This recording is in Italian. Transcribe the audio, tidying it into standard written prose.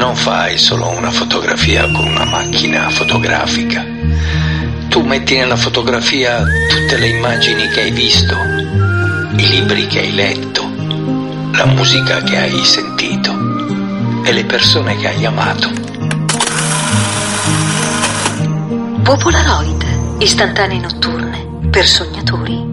non fai solo una fotografia con una macchina fotografica. Tu metti nella fotografia tutte le immagini che hai visto, i libri che hai letto, la musica che hai sentito e le persone che hai amato. Popolaroid, istantanee notturne per sognatori.